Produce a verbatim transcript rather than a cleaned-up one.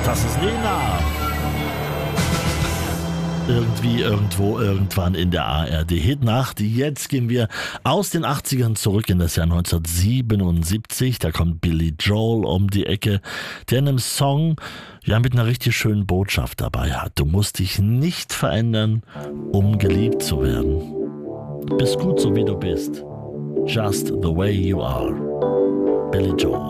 Das ist Nena. Irgendwie, irgendwo, irgendwann in der A R D-Hitnacht. Jetzt gehen wir aus den achtzigern zurück in das Jahr neunzehnhundertsiebenundsiebzig. Da kommt Billy Joel um die Ecke, der in einem Song ja mit einer richtig schönen Botschaft dabei hat. Du musst dich nicht verändern, um geliebt zu werden. Du bist gut so wie du bist. Just the way you are. Billy Joel.